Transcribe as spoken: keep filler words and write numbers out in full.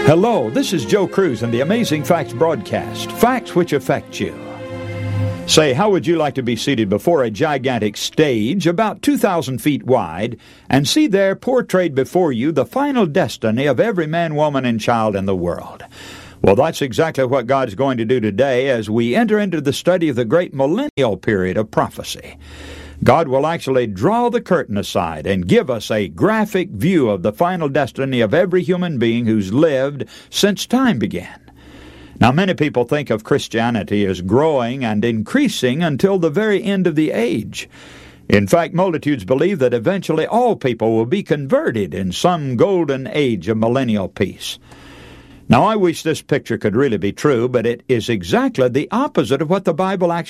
Hello, this is Joe Cruz and the Amazing Facts broadcast, facts which affect you. Say, how would you like to be seated before a gigantic stage about two thousand feet wide and see there portrayed before you the final destiny of every man, woman, and child in the world? Well, that's exactly what God's going to do today as we enter into the study of the great millennial period of prophecy. God will actually draw the curtain aside and give us a graphic view of the final destiny of every human being who's lived since time began. Now, many people think of Christianity as growing and increasing until the very end of the age. In fact, multitudes believe that eventually all people will be converted in some golden age of millennial peace. Now, I wish this picture could really be true, but it is exactly the opposite of what the Bible actually